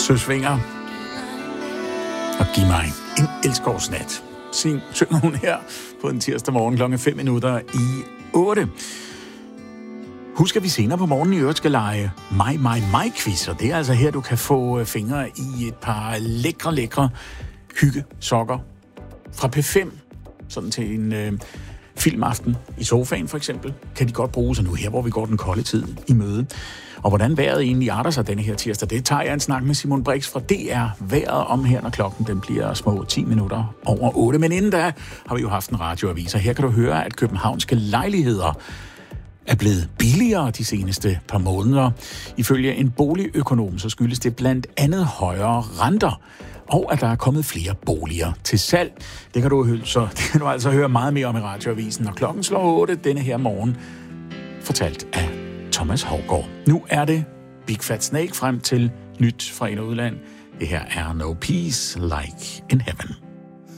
Søsvinger og giv mig en elskovsnat. Synger hun her på en tirsdag morgen klokken 7:05. Husk, at vi senere på morgenen i øvrigt skal lege mig-quiz, og det er altså her, du kan få fingre i et par lækre hyggesokker fra P5, sådan til en filmaften i sofaen for eksempel, kan de godt bruge sig nu her, hvor vi går den kolde tid i møde. Og hvordan vejret egentlig arter sig denne her tirsdag, det tager jeg en snak med Simon Brix fra DR Vejret om her, når klokken den bliver små 10 minutter over 8. Men inden da har vi jo haft en radioavis, og her kan du høre, at københavnske lejligheder er blevet billigere de seneste par måneder. Ifølge en boligøkonom, så skyldes det blandt andet højere renter, og at der er kommet flere boliger til salg. Det kan du altså høre meget mere om i radioavisen, når klokken slår 8 denne her morgen, fortalt af Thomas Haugaard. Nu er det Big Fat Snake frem til nyt fra ind- og udland. Det her er No Peace Like in Heaven.